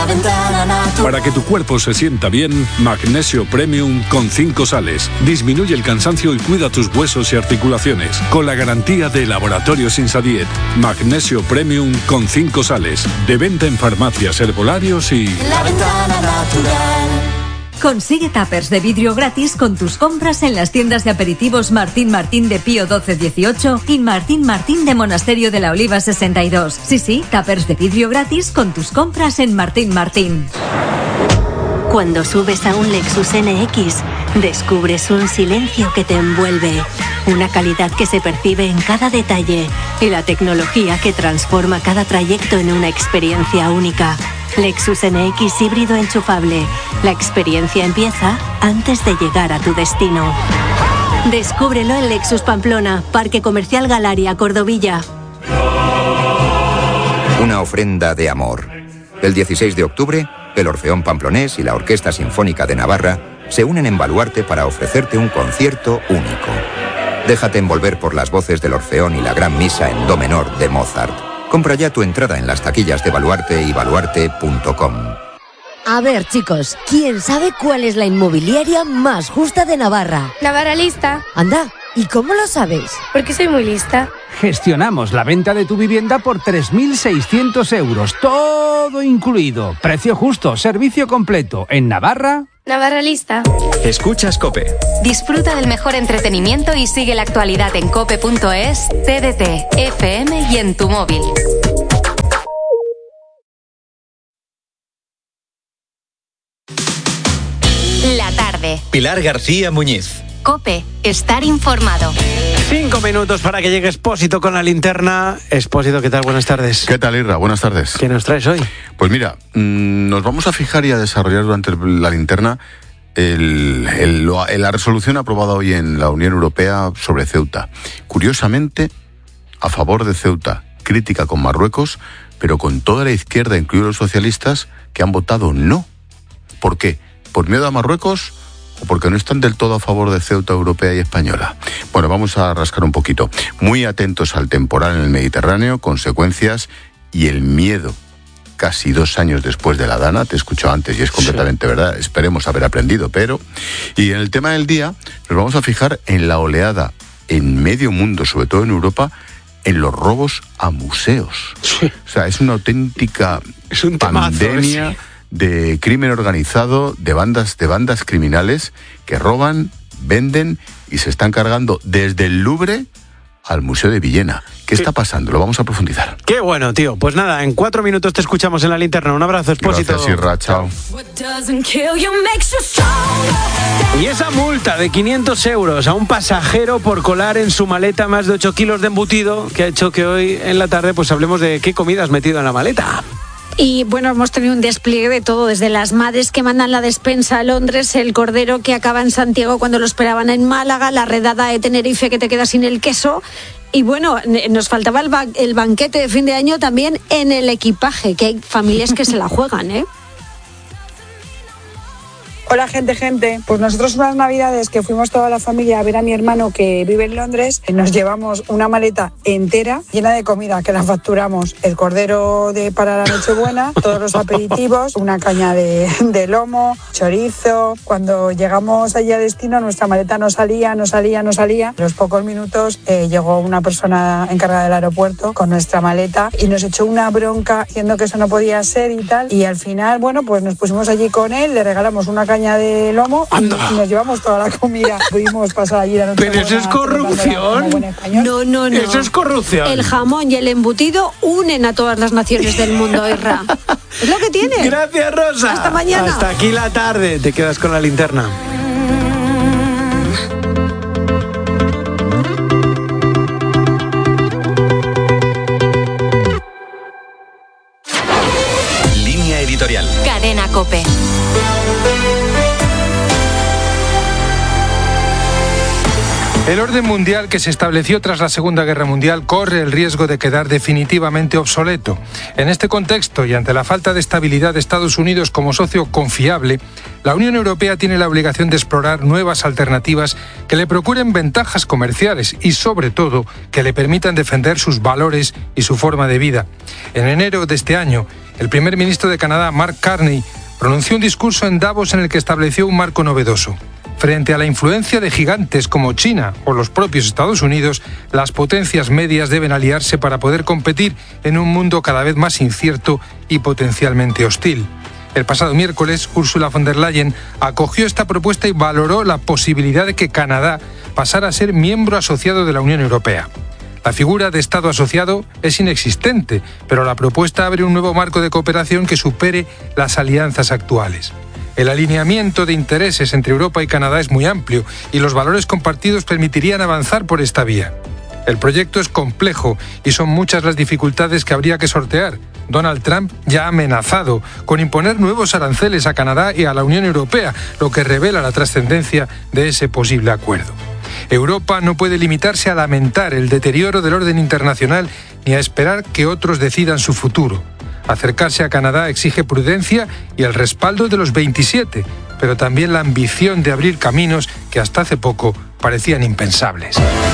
La Ventana Natural. Para que tu cuerpo se sienta bien, Magnesio Premium con 5 sales. Disminuye el cansancio y cuida tus huesos y articulaciones. Con la garantía de Laboratorios Insadiet. Magnesio Premium con 5 sales. De venta en farmacias, herbolarios y... La Ventana Natural. Consigue tuppers de vidrio gratis con tus compras en las tiendas de aperitivos Martín Martín de Pío XII 18 y Martín Martín de Monasterio de la Oliva 62. Sí, tuppers de vidrio gratis con tus compras en Martín Martín. Cuando subes a un Lexus NX, descubres un silencio que te envuelve, una calidad que se percibe en cada detalle y la tecnología que transforma cada trayecto en una experiencia única. Lexus NX híbrido enchufable. La experiencia empieza antes de llegar a tu destino. Descúbrelo en Lexus Pamplona, Parque Comercial Galaria, Cordovilla. Una ofrenda de amor. El 16 de octubre, el Orfeón Pamplonés y la Orquesta Sinfónica de Navarra se unen en Baluarte para ofrecerte un concierto único. Déjate envolver por las voces del Orfeón y la Gran Misa en Do menor de Mozart. Compra ya tu entrada en las taquillas de Baluarte y baluarte.com. A ver, chicos, ¿quién sabe cuál es la inmobiliaria más justa de Navarra? Navarra Lista. Anda, ¿y cómo lo sabes? Porque soy muy lista. Gestionamos la venta de tu vivienda por 3.600 euros, todo incluido. Precio justo, servicio completo. En Navarra... Navarra Lista. Escuchas COPE. Disfruta del mejor entretenimiento y sigue la actualidad en cope.es, TDT, FM y en tu móvil. La tarde. Pilar García Muñiz. COPE. Estar informado. 5 minutos para que llegue Expósito con la linterna. Expósito, ¿qué tal? Buenas tardes. ¿Qué tal, Irra? Buenas tardes. ¿Qué nos traes hoy? Pues mira, nos vamos a fijar y a desarrollar durante la linterna la resolución aprobada hoy en la Unión Europea sobre Ceuta. Curiosamente, a favor de Ceuta, crítica con Marruecos, pero con toda la izquierda, incluidos los socialistas, que han votado no. ¿Por qué? ¿Por miedo a Marruecos o porque no están del todo a favor de Ceuta europea y española? Bueno, vamos a rascar un poquito. Muy atentos al temporal en el Mediterráneo, consecuencias y el miedo. Casi 2 años después de la Dana, te he escuchado antes y es completamente verdad, esperemos haber aprendido, pero... Y en el tema del día nos vamos a fijar en la oleada en medio mundo, sobre todo en Europa, en los robos a museos. Sí. O sea, es una auténtica pandemia... Sí. De crimen organizado, de bandas criminales que roban, venden y se están cargando desde el Louvre al Museo de Villena. ¿Qué está pasando? Lo vamos a profundizar. Qué bueno, tío. Pues nada, en 4 minutos te escuchamos en la linterna. Un abrazo, Expósito. Gracias, Irra. Chao. Y esa multa de 500 euros a un pasajero por colar en su maleta más de 8 kilos de embutido, que ha hecho que hoy en la tarde pues hablemos de qué comida has metido en la maleta. Y bueno, hemos tenido un despliegue de todo, desde las madres que mandan la despensa a Londres, el cordero que acaba en Santiago cuando lo esperaban en Málaga, la redada de Tenerife que te queda sin el queso. Y bueno, nos faltaba el banquete de fin de año también en el equipaje, que hay familias que se la juegan, ¿eh? Hola gente, pues nosotros unas navidades que fuimos toda la familia a ver a mi hermano que vive en Londres, nos llevamos una maleta entera llena de comida que la facturamos, el cordero para la Nochebuena, todos los aperitivos, una caña de lomo, chorizo. Cuando llegamos allí a destino nuestra maleta no salía. A los pocos minutos llegó una persona encargada del aeropuerto con nuestra maleta y nos echó una bronca diciendo que eso no podía ser y tal, y al final, bueno, pues nos pusimos allí con él, le regalamos una caña de lomo y nos llevamos toda la comida. Pudimos pasar allí la noche. Pero eso es corrupción. No. Eso es corrupción. El jamón y el embutido unen a todas las naciones del mundo, Irra. Es lo que tiene. Gracias, Rosa. Hasta mañana. Hasta aquí la tarde. Te quedas con la linterna. Línea editorial. Cadena COPE. El orden mundial que se estableció tras la Segunda Guerra Mundial corre el riesgo de quedar definitivamente obsoleto. En este contexto y ante la falta de estabilidad de Estados Unidos como socio confiable, la Unión Europea tiene la obligación de explorar nuevas alternativas que le procuren ventajas comerciales y, sobre todo, que le permitan defender sus valores y su forma de vida. En enero de este año, el primer ministro de Canadá, Mark Carney, pronunció un discurso en Davos en el que estableció un marco novedoso. Frente a la influencia de gigantes como China o los propios Estados Unidos, las potencias medias deben aliarse para poder competir en un mundo cada vez más incierto y potencialmente hostil. El pasado miércoles, Ursula von der Leyen acogió esta propuesta y valoró la posibilidad de que Canadá pasara a ser miembro asociado de la Unión Europea. La figura de Estado asociado es inexistente, pero la propuesta abre un nuevo marco de cooperación que supere las alianzas actuales. El alineamiento de intereses entre Europa y Canadá es muy amplio y los valores compartidos permitirían avanzar por esta vía. El proyecto es complejo y son muchas las dificultades que habría que sortear. Donald Trump ya ha amenazado con imponer nuevos aranceles a Canadá y a la Unión Europea, lo que revela la trascendencia de ese posible acuerdo. Europa no puede limitarse a lamentar el deterioro del orden internacional ni a esperar que otros decidan su futuro. Acercarse a Canadá exige prudencia y el respaldo de los 27, pero también la ambición de abrir caminos que hasta hace poco parecían impensables.